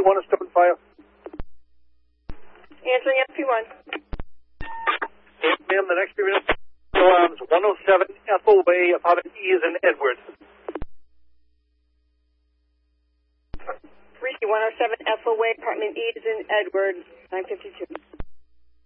FP1 is still on fire. Answering FP1. Ma'am, the next unit alarms 107 Ethel Way, apartment E is in Edward. 107 Ethel Way, apartment E is in Edward, 952.